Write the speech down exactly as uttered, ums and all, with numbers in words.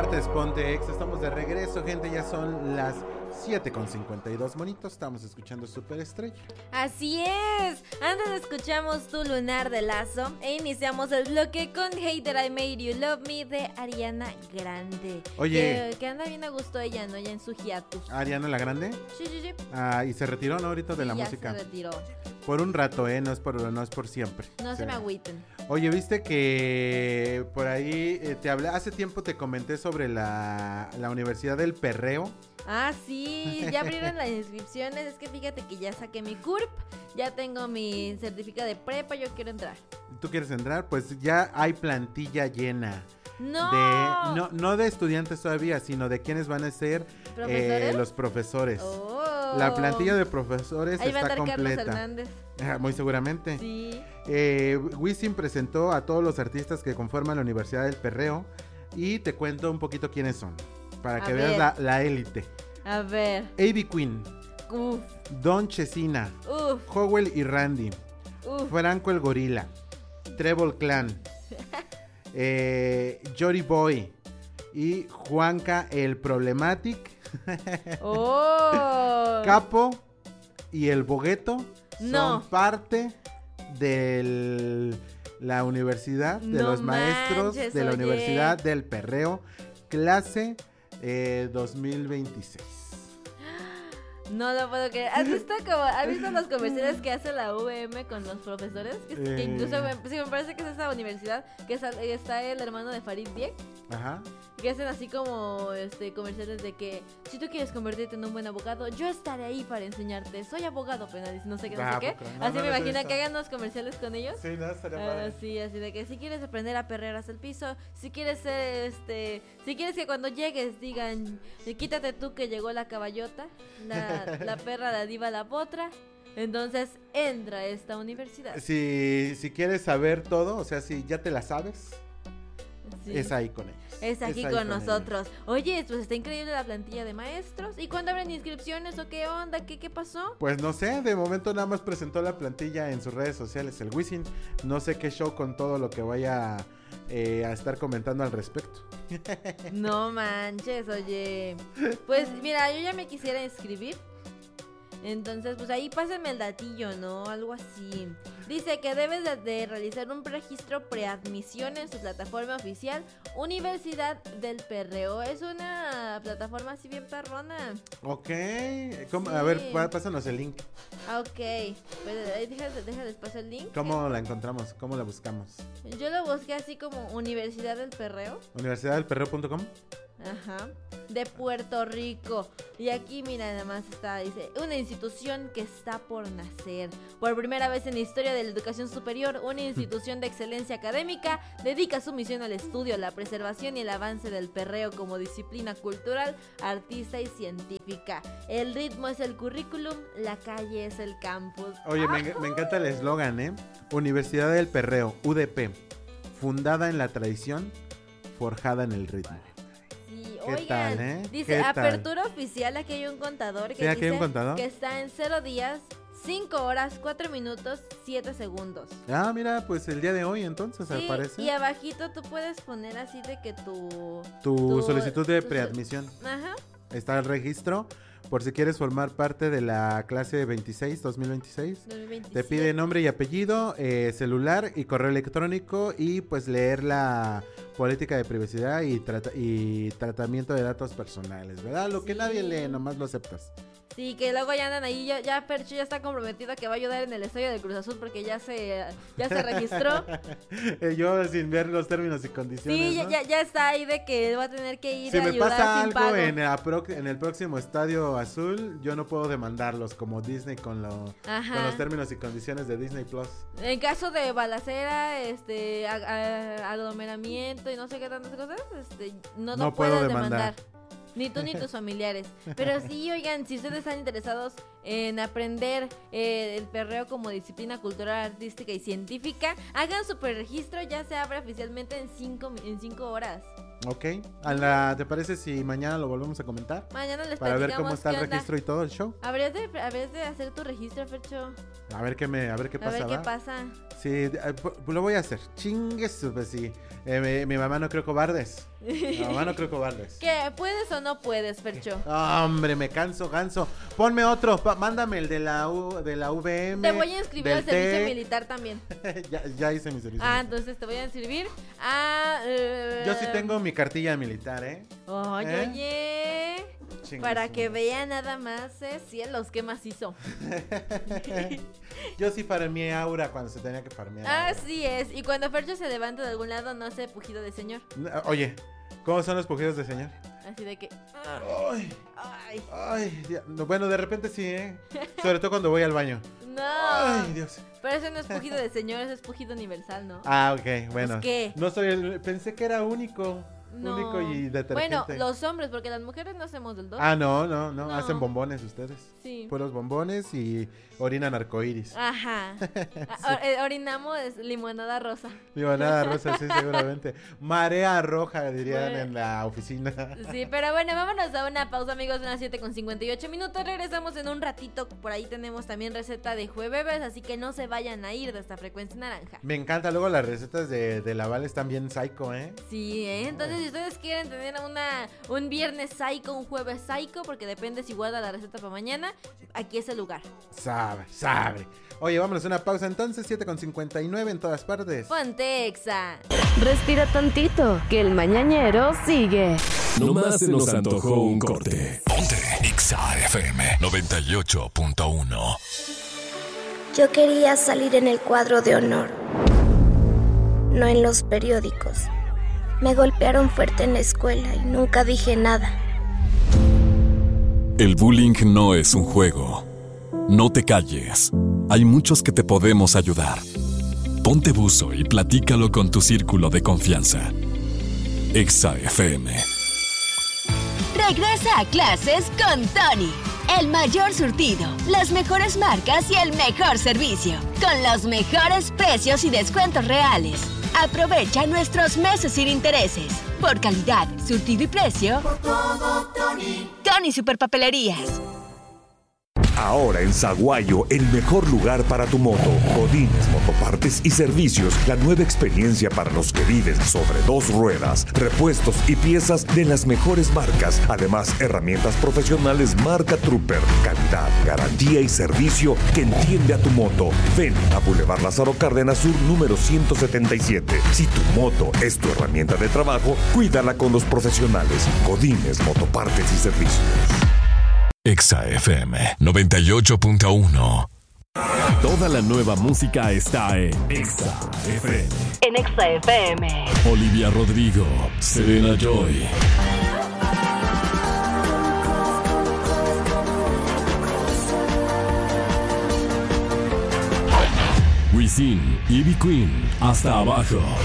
martes, Ponte Ex, estamos de regreso, gente, ya son las siete con cincuenta y dos monitos, estamos escuchando Superestrella. Así es, antes escuchamos Tu Lunar de Lazo e iniciamos el bloque con Hey That I Made You Love Me de Ariana Grande. Oye, que, que anda bien a gusto ella, ¿no? Ya en su hiatus. ¿Ariana la Grande? Sí, sí, sí. Ah, y se retiró, ¿no? Ahorita de Sí, la ya música. se retiró. Por un rato, ¿eh? No es por, no es por siempre. No Sí. se me agüiten. Oye, viste que por ahí eh, te hablé, hace tiempo te comenté sobre la, la Universidad del Perreo. Ah, sí, ya abrieron las inscripciones. Es que fíjate que ya saqué mi C U R P, ya tengo mi certificado de prepa, yo quiero entrar. ¿Tú quieres entrar? Pues ya hay plantilla llena. ¡No! De, no, no de estudiantes todavía, sino de quienes van a ser ¿Profesores? eh, los profesores. Oh. La plantilla de profesores Ahí va a está estar Carlos completa. Hernández. Ah, muy seguramente. Sí. Eh, Wisin presentó a todos los artistas que conforman la Universidad del Perreo y te cuento un poquito quiénes son, para A que ver. veas la, la élite. A ver. A B Queen, Uf, Don Chesina, uf, Howell y Randy, uf. Franco el Gorila, Treble Clan, eh, Jory Boy y Juanca el Problematic, Oh. Capo y el Bogueto No. son parte de la Universidad de No los Maestros manches, de la oye. Universidad del Perreo, clase eh, dos mil veintiséis. No lo puedo creer. ¿Has visto, como, ¿Has visto los comerciales que hace la U V M con los profesores? Que, que Eh. incluso me, sí, me parece que es esa universidad que está, está el hermano de Farid Diek. Ajá. Que hacen así como este comerciales de que si tú quieres convertirte en un buen abogado, yo estaré ahí para enseñarte. Soy abogado penalista, no sé qué, no Ah, sé qué. poco. No, Así no me los he imagino visto. que hagan los comerciales con ellos. Sí, no, estaría Ah, padre. sí, así de que si quieres aprender a perrear hasta el piso, si quieres ser, este, si quieres que cuando llegues digan, "Eh, quítate tú que llegó la caballota, la, la perra, la diva, la potra", entonces entra a esta universidad. Si, si quieres saber todo, o sea, si ya te la sabes, Sí. es ahí con ellos. Es aquí ahí con ellos. nosotros. Oye, pues está increíble la plantilla de maestros. ¿Y cuándo abren inscripciones o qué onda? ¿Qué, qué pasó? Pues no sé, de momento nada más presentó la plantilla en sus redes sociales, el Wisin. No sé qué show con todo lo que vaya eh, a estar comentando al respecto. No manches, oye. Pues mira, yo ya me quisiera inscribir. Entonces, pues ahí pásenme el datillo, ¿no? Algo así. Dice que debes de, de realizar un registro preadmisión en su plataforma oficial Universidad del Perreo. Es una plataforma así bien perrona. Ok, ¿cómo? Sí. A ver, pa- pásanos el link. Ah, ok. Pues ahí deja, deja después el link. ¿Cómo la encontramos? ¿Cómo la buscamos? Yo lo busqué así como Universidad del Perreo. universidad del perreo punto com. Ajá. De Puerto Rico. Y aquí, mira, nada más está, dice, una institución que está por nacer. Por primera vez en la historia de la educación superior, una institución de excelencia académica dedica su misión al estudio, la preservación y el avance del perreo como disciplina cultural, artista y científica. El ritmo es el currículum, la calle es el campus. Oye, me, me encanta el eslogan, ¿eh? Universidad del Perreo, U D P. Fundada en la tradición, forjada en el ritmo. Sí, ¿Qué oigan, tal, eh? dice, ¿Qué tal? apertura oficial, aquí hay un contador que Sí, aquí hay dice un contador. que está en cero días, cinco horas, cuatro minutos, siete segundos. Ah, mira, pues el día de hoy entonces, Sí, al parecer. y abajito tú puedes poner así de que tu... Tu, tu- solicitud de tu- preadmisión. Ajá. Está el registro. Por si quieres formar parte de la clase veintiséis, dos mil veintiséis. dos mil veintisiete. Te pide nombre y apellido, eh, celular y correo electrónico y pues leer la política de privacidad y, trata- y tratamiento de datos personales, ¿verdad? Lo que Sí. nadie lee, nomás lo aceptas. Sí, que luego ya andan ahí, ya, ya Percho ya está comprometido que va a ayudar en el estadio del Cruz Azul porque ya se, ya se registró. Eh, Yo sin ver los términos y condiciones. Sí, ya, ¿no? ya, ya está ahí de que va a tener que ir Si a me ayudar pasa sin algo pago. en, la pro- en el próximo estadio azul, yo no puedo demandarlos como Disney con, lo, Ajá. con los términos y condiciones de Disney Plus. En caso de balacera, este, a- a- aglomeramiento y no sé qué tantas cosas, este, no, no, No puedo puedes demandar. demandar. Ni tú ni tus familiares. Pero sí, oigan, si ustedes están interesados en aprender eh, el perreo como disciplina cultural, artística y científica, hagan su preregistro, ya se abre oficialmente en cinco, en cinco horas. Ok. A la, ¿te parece si mañana lo volvemos a comentar? Mañana les Para ver cómo platicamos está el qué onda. registro y todo el show. Habrías de, habrías de hacer tu registro, Fercho. A ver qué me, a ver qué A pasa. ver qué ¿va? pasa. Sí, eh, pu- lo voy a hacer. Chingues, pues sí. Eh, mi, mi mamá no creo cobardes. Mi mamá no creo cobardes. ¿Qué? ¿Puedes o no puedes, Fercho? Hombre, me canso, ganso. Ponme otro, pa- mándame el de la U, de la V M. Te voy a inscribir al del servicio T. militar también. ya, ya hice mi servicio. Ah, militar. entonces te voy a inscribir a... eh, Yo sí tengo mi cartilla militar, ¿eh? Oye, ¿Eh? oye. Chingue Para su que madre. vean nada más, eh, cielos, qué macizo. Yo sí farmeé aura cuando se tenía que farmear. aura. Así es. Y cuando Fercho se levanta de algún lado, no hace pujido de señor. Oye, ¿cómo son los pujidos de señor? Así de que... Ay, Ay, ay, ya- no, bueno, de repente sí, ¿eh? Sobre todo cuando voy al baño. no. Ay, Dios. Pero eso no es pujido de señor, eso es pujido universal, ¿no? Ah, ok, bueno. Pues, ¿qué? No soy el... Pensé que era único. No. Único y detergente. Bueno, los hombres, porque las mujeres no hacemos del dos. Ah, no, no, no, No. hacen bombones ustedes. Sí. Puros bombones y orinan arcoíris. Ajá. Ah, or- eh, orinamos es limonada rosa. Digo, nada, Rosa, sí, seguramente. Marea roja, dirían Bueno. en la oficina. Sí, pero bueno, vámonos a una pausa, amigos, de las siete con cincuenta y ocho minutos. Regresamos en un ratito. Por ahí tenemos también receta de jueves, así que no se vayan a ir de esta frecuencia naranja. Me encanta, luego las recetas de, de la Val están bien psycho, ¿eh? Sí, ¿eh? Entonces, si ustedes quieren tener una un viernes psycho, un jueves psycho, porque depende si guarda la receta para mañana, aquí es el lugar. Sabe, sabe. Oye, vámonos a una pausa entonces, siete con cincuenta y nueve en todas partes. Ponte Exa. Respira tantito, que el mañanero sigue. Nomás se nos antojó un corte. Ponte Exa F M noventa y ocho punto uno. Yo quería salir en el cuadro de honor, no en los periódicos. Me golpearon fuerte en la escuela y nunca dije nada. El bullying no es un juego. No te calles. Hay muchos que te podemos ayudar. Ponte buzo y platícalo con tu círculo de confianza. Exa F M. Regresa a clases con Tony. El mayor surtido, las mejores marcas y el mejor servicio. Con los mejores precios y descuentos reales. Aprovecha nuestros meses sin intereses. Por calidad, surtido y precio. Por todo, Tony. Tony Superpapelerías. Ahora en Saguayo, el mejor lugar para tu moto. Godínez Motopartes y Servicios, la nueva experiencia para los que viven sobre dos ruedas. Repuestos y piezas de las mejores marcas. Además, herramientas profesionales marca Trooper. Calidad, garantía y servicio que entiende a tu moto. Ven a Boulevard Lázaro Cárdenas Sur, número ciento setenta y siete. Si tu moto es tu herramienta de trabajo, cuídala con los profesionales. Godínez Motopartes y Servicios. Exa F M noventa y ocho punto uno. Toda la nueva música está en Exa F M. En Exa F M. Olivia Rodrigo, Serena Joy. Wisin, Ivy Queen, hasta abajo.